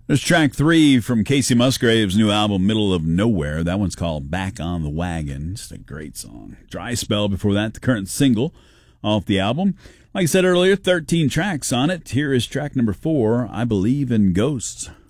There's track 3 from Casey Musgrave's new album, Middle of Nowhere. That one's called Back on the Wagon. Just a great song. Dry Spell before that, the current single off the album. Like I said earlier, 13 tracks on it. Here is track number 4, I Believe in Ghosts.